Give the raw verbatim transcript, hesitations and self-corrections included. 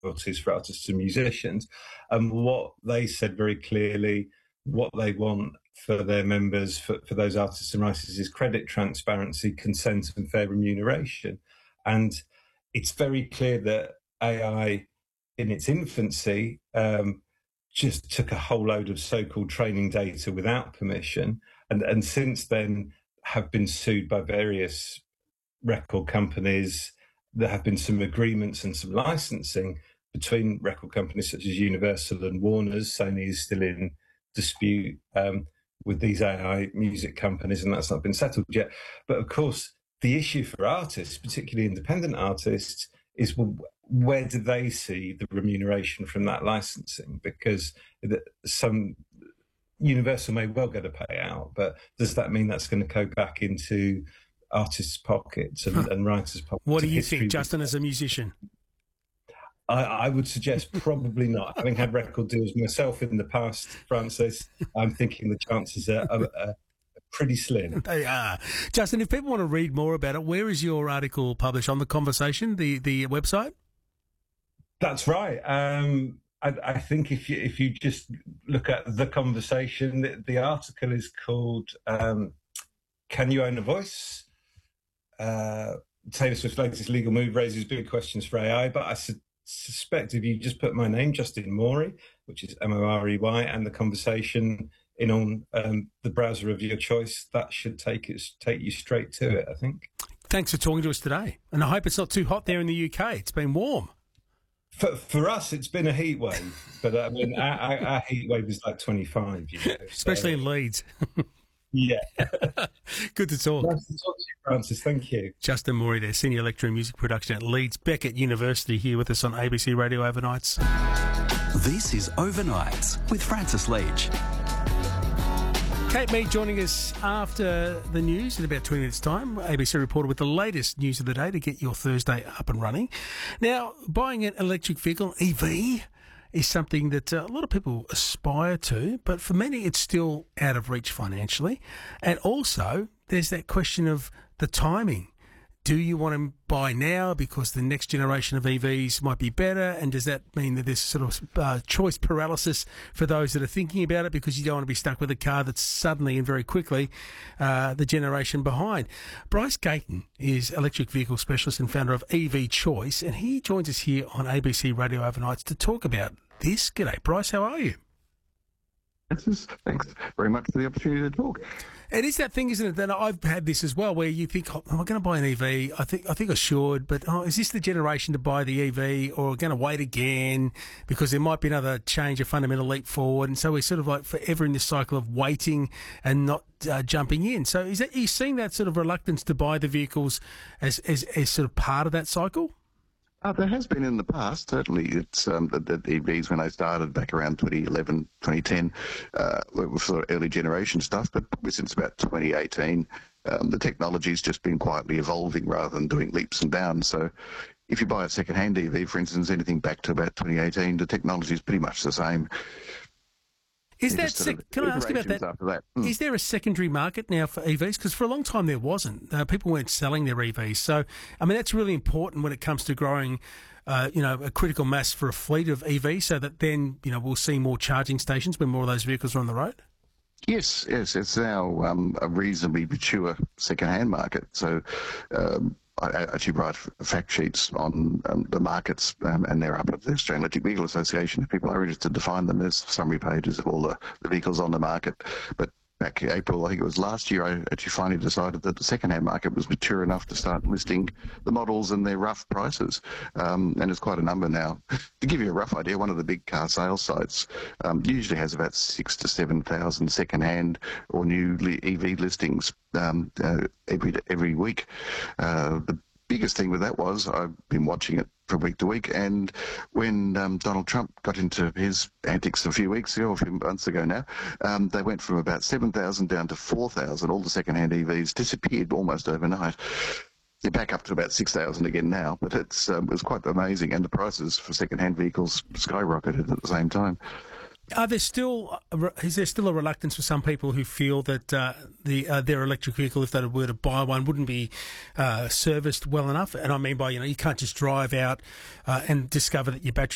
royalties for artists and musicians. And what they said very clearly, what they want for their members, for, for those artists and writers, is credit transparency, consent and fair remuneration. And it's very clear that A I in its infancy um, just took a whole load of so-called training data without permission, and, and since then have been sued by various record companies. There have been some agreements and some licensing between record companies such as Universal and Warner's. Sony is still in dispute um, with these A I music companies, and that's not been settled yet. But of course, the issue for artists, particularly independent artists, is, well, where do they see the remuneration from that licensing? Because some Universal may well get a payout, but does that mean that's going to go back into artists' pockets and, and writers' pockets? What do you think, Justin, as a musician? I, I would suggest probably not. Having had record deals myself in the past, Francis, I'm thinking the chances are, are, are pretty slim. They are. Justin, if people want to read more about it, where is your article published? On The Conversation, the, the website? That's right. Um, I, I think if you if you just look at The Conversation, the, the article is called um, "Can You Own a Voice?" Uh, Taylor Swift's latest legal move raises big questions for A I, but I su- suspect if you just put my name, Justin Morey, which is M O R E Y, and The Conversation in on um, the browser of your choice, that should take it take you straight to it, I think. Thanks for talking to us today, and I hope it's not too hot there in the U K. It's been warm. For, for us, it's been a heat wave, but I mean, our, our, our heat wave is like twenty-five, you know, especially so. in Leeds. Yeah. Good to talk. Nice to talk to you, Francis. Thank you. Justin Morey there, Senior Lecturer in Music Production at Leeds Beckett University, here with us on A B C Radio Overnights. This is Overnights with Francis Leach. Kate Mead joining us after the news in about twenty minutes' time. A B C reporter with the latest news of the day to get your Thursday up and running. Now, buying an electric vehicle, E V, is something that uh, a lot of people aspire to, but for many it's still out of reach financially. And also, there's that question of the timing. Do you want to buy now because the next generation of E Vs might be better? And does that mean that there's sort of uh, choice paralysis for those that are thinking about it because you don't want to be stuck with a car that's suddenly and very quickly uh, the generation behind? Bryce Gayton is electric vehicle specialist and founder of E V Choice, and he joins us here on A B C Radio Overnights to talk about this. G'day, Bryce. How are you? Thanks very much for the opportunity to talk. It is that thing, isn't it, that I've had this as well, where you think, oh, am I going to buy an E V? I think I think I should, but oh, is this the generation to buy the E V, or going to wait again because there might be another change, a fundamental leap forward? And so we're sort of like forever in this cycle of waiting and not uh, jumping in. So is that, are you seeing that sort of reluctance to buy the vehicles as, as, as sort of part of that cycle? Uh, there has been in the past, certainly. It's um, the, the E Vs, when they started back around twenty eleven, twenty ten, uh, were sort of early generation stuff, but since about twenty eighteen, um, the technology's just been quietly evolving rather than doing leaps and bounds. So if you buy a second-hand E V, for instance, anything back to about twenty eighteen, the technology's pretty much the same. Is that sec- can I ask you about that? that. Mm. Is there a secondary market now for E Vs? Because for a long time there wasn't. Uh, people weren't selling their E Vs. So, I mean, that's really important when it comes to growing, uh, you know, a critical mass for a fleet of E Vs, so that then, you know, we'll see more charging stations when more of those vehicles are on the road. Yes, yes, it's now um, a reasonably mature second-hand market. So. Um, I actually write fact sheets on um, the markets, um, and they're up at the Australian Electric Vehicle Association. If people are interested to find them, there's summary pages of all the, the vehicles on the market. But back in April, I think it was last year, I actually finally decided that the second-hand market was mature enough to start listing the models and their rough prices. Um, and it's quite a number now. To give you a rough idea, one of the big car sales sites um, usually has about six to seven thousand second-hand or new E V listings um, uh, every every week. Uh, the biggest thing with that was I've been watching it from week to week, and when um, Donald Trump got into his antics a few weeks ago, or a few months ago now, um, they went from about seven thousand down to four thousand. All the second-hand E Vs disappeared almost overnight. They're back up to about six thousand again now, but it's um, it was quite amazing, and the prices for second-hand vehicles skyrocketed at the same time. Are there still is there still a reluctance for some people who feel that uh, the uh, their electric vehicle, if they were to buy one, wouldn't be uh, serviced well enough? And I mean by, you know, you can't just drive out uh, and discover that your battery